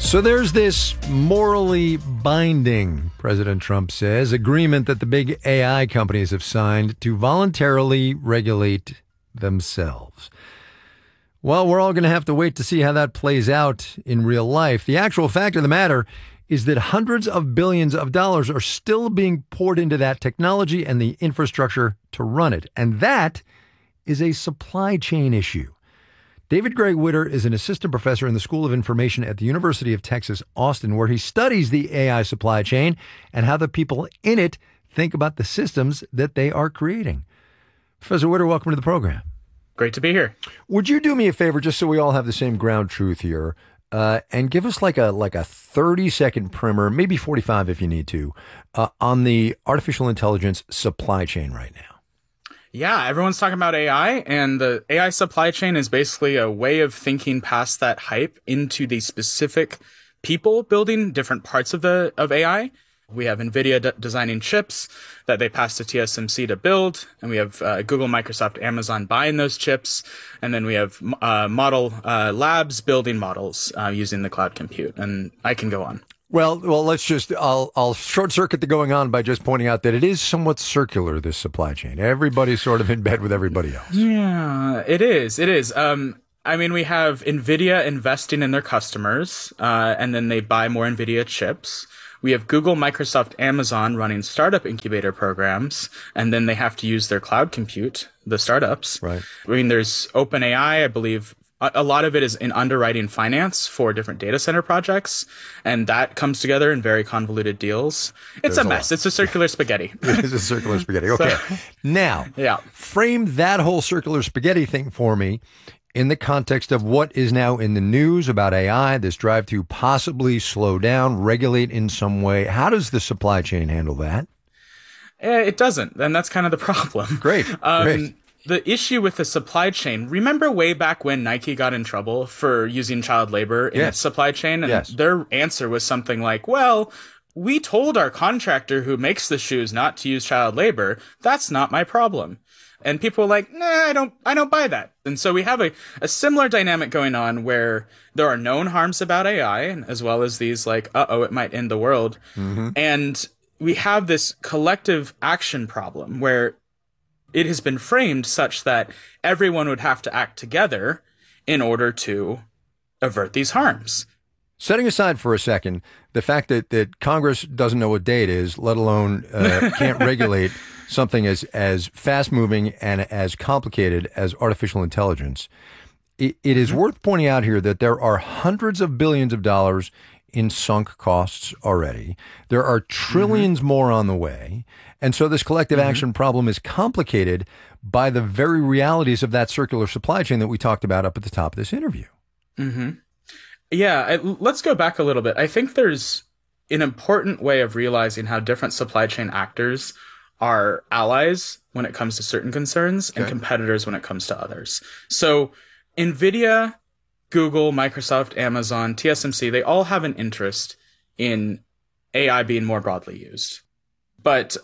So there's this morally binding, President Trump says, agreement that the big AI companies have signed to voluntarily regulate themselves. Well, we're all going to have to wait to see how that plays out in real life. The actual fact of the matter is that hundreds of billions of dollars are still being poured into that technology and the infrastructure to run it. And that is a supply chain issue. David Gray Witter is an assistant professor in the School of Information at the University of Texas, Austin, where he studies the AI supply chain and how the people in it think about the systems that they are creating. Professor Witter, welcome to the program. Great to be here. Would you do me a favor, just so we all have the same ground truth here, and give us like a 30-second primer, maybe 45 if you need to, on the artificial intelligence supply chain right now? Yeah, everyone's talking about AI, and the AI supply chain is basically a way of thinking past that hype into the specific people building different parts of AI. We have NVIDIA designing chips that they pass to TSMC to build, and we have Google, Microsoft, Amazon buying those chips, and then we have model labs building models using the cloud compute, and I can go on. Well, I'll short circuit the going on by just pointing out that it is somewhat circular, this supply chain. Everybody's sort of in bed with everybody else. Yeah, it is. It is. I mean, we have NVIDIA investing in their customers, and then they buy more NVIDIA chips. We have Google, Microsoft, Amazon running startup incubator programs, and then they have to use their cloud compute, the startups. Right. I mean, there's OpenAI, I believe. A lot of it is in underwriting finance for different data center projects, and that comes together in very convoluted deals. It's a mess. It's a circular spaghetti. It is a circular spaghetti. Okay. Now, frame that whole circular spaghetti thing for me in the context of what is now in the news about AI, this drive to possibly slow down, regulate in some way. How does the supply chain handle that? It doesn't, and that's kind of the problem. Great. Great. The issue with the supply chain, remember way back when Nike got in trouble for using child labor in its supply chain? And their answer was something like, well, we told our contractor who makes the shoes not to use child labor. That's not my problem. And people were like, nah, I don't buy that. And so we have a similar dynamic going on where there are known harms about AI, as well as these like, it might end the world. Mm-hmm. And we have this collective action problem where it has been framed such that everyone would have to act together in order to avert these harms. Setting aside for a second the fact that Congress doesn't know what day it is, let alone can't regulate something as fast-moving and as complicated as artificial intelligence, it is worth pointing out here that there are hundreds of billions of dollars in sunk costs already. There are trillions more on the way. And so this collective action problem is complicated by the very realities of that circular supply chain that we talked about up at the top of this interview. Mm-hmm. Yeah, let's go back a little bit. I think there's an important way of realizing how different supply chain actors are allies when it comes to certain concerns and competitors when it comes to others. So NVIDIA, Google, Microsoft, Amazon, TSMC, they all have an interest in AI being more broadly used. But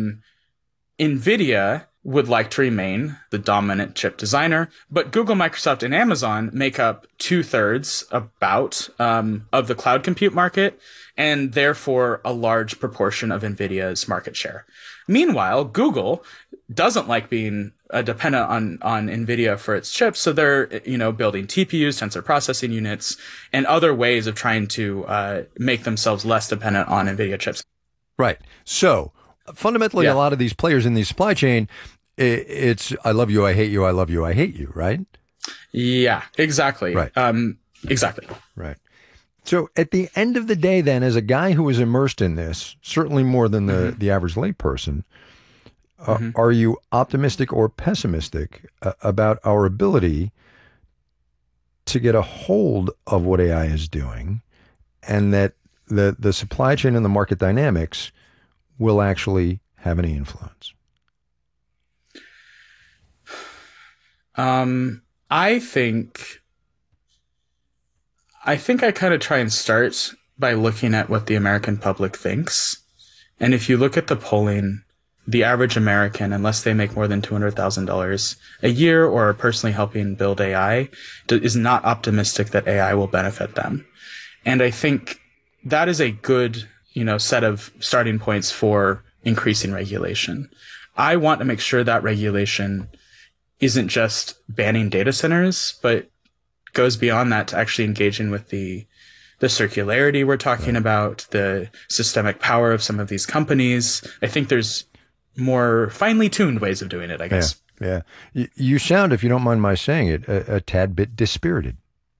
NVIDIA would like to remain the dominant chip designer, but Google, Microsoft, and Amazon make up 2/3 about of the cloud compute market, and therefore a large proportion of NVIDIA's market share. Meanwhile, Google doesn't like being dependent on NVIDIA for its chips, so they're building TPUs, tensor processing units, and other ways of trying to make themselves less dependent on NVIDIA chips. Right. So fundamentally, a lot of these players in the supply chain, it's I love you, I hate you, I love you, I hate you, right? Yeah, exactly. Right. Exactly. Right. So at the end of the day, then, as a guy who is immersed in this, certainly more than the average layperson, are you optimistic or pessimistic about our ability to get a hold of what AI is doing, and that the supply chain and the market dynamics will actually have any influence? I think I kind of try and start by looking at what the American public thinks. And if you look at the polling, the average American, unless they make more than $200,000 a year or are personally helping build AI, is not optimistic that AI will benefit them. And I think that is a good, set of starting points for increasing regulation. I want to make sure that regulation isn't just banning data centers, but goes beyond that to actually engaging with the circularity we're talking about, the systemic power of some of these companies. I think there's more finely tuned ways of doing it, I guess. Yeah. You sound, if you don't mind my saying it, a tad bit dispirited.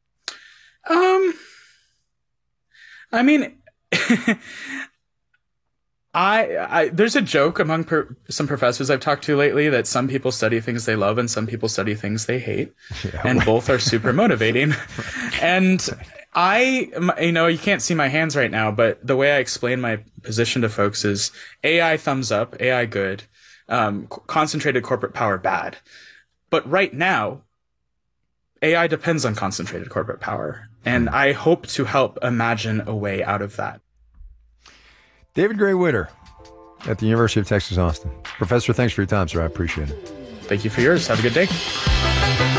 I mean, there's a joke among some professors I've talked to lately that some people study things they love and some people study things they hate, and both are super motivating. And you can't see my hands right now, but the way I explain my position to folks is AI thumbs up, AI good, concentrated corporate power bad. But right now, AI depends on concentrated corporate power, and I hope to help imagine a way out of that. David Gray Witter at the University of Texas, Austin. Professor, thanks for your time, sir. I appreciate it. Thank you for yours. Have a good day.